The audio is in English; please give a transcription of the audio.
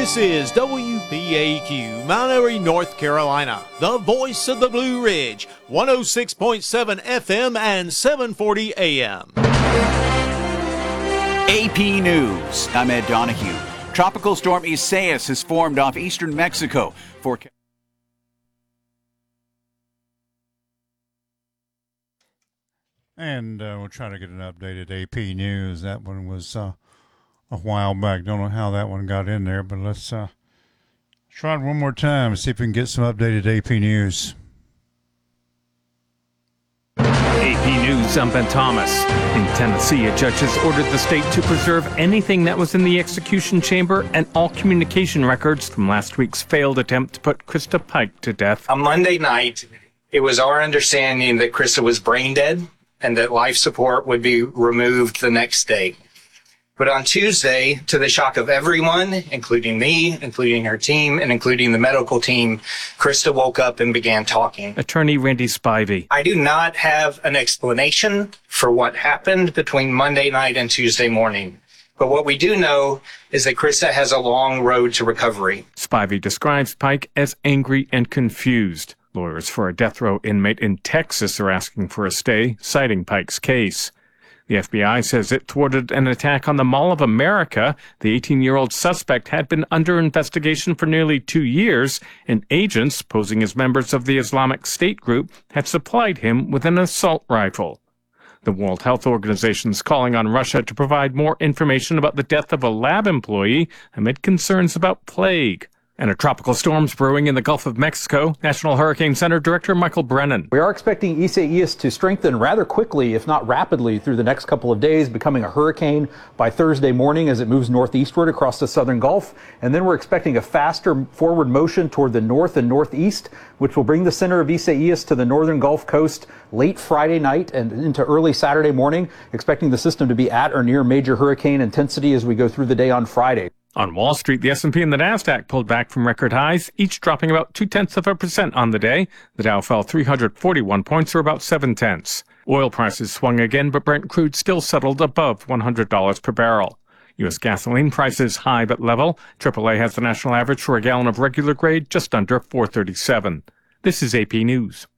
This is WPAQ, Mount Airy, North Carolina, the voice of the Blue Ridge, 106.7 FM and 740 AM. AP News. I'm Ed Donahue. Tropical storm Isaias has formed off eastern Mexico. And we'll try to get an updated AP News. That one was a while back. Don't know how that one got in there, but let's try it one more time and see if we can get some updated AP News. AP News, I'm Ben Thomas. In Tennessee, a judge has ordered the state to preserve anything that was in the execution chamber and all communication records from last week's failed attempt to put Krista Pike to death. On Monday night, it was our understanding that Krista was brain dead and that life support would be removed the next day. But on Tuesday, to the shock of everyone, including me, including her team, and including the medical team, Krista woke up and began talking. Attorney Randy Spivey. I do not have an explanation for what happened between Monday night and Tuesday morning. But what we do know is that Krista has a long road to recovery. Spivey describes Pike as angry and confused. Lawyers for a death row inmate in Texas are asking for a stay, citing Pike's case. The FBI says it thwarted an attack on the Mall of America. The 18-year-old suspect had been under investigation for nearly 2 years, and agents, posing as members of the Islamic State group, had supplied him with an assault rifle. The World Health Organization is calling on Russia to provide more information about the death of a lab employee amid concerns about plague. And a tropical storm's brewing in the Gulf of Mexico. National Hurricane Center Director Michael Brennan. We are expecting Isaias to strengthen rather quickly, if not rapidly, through the next couple of days, becoming a hurricane by Thursday morning as it moves northeastward across the southern Gulf. And then we're expecting a faster forward motion toward the north and northeast, which will bring the center of Isaias to the northern Gulf Coast late Friday night and into early Saturday morning, expecting the system to be at or near major hurricane intensity as we go through the day on Friday. On Wall Street, the S&P and the Nasdaq pulled back from record highs, each dropping about 0.2% on the day. The Dow fell 341 points, or about 0.7. Oil prices swung again, but Brent crude still settled above $100 per barrel. U.S. gasoline prices high but level. AAA has the national average for a gallon of regular grade just under $4.37. This is AP News.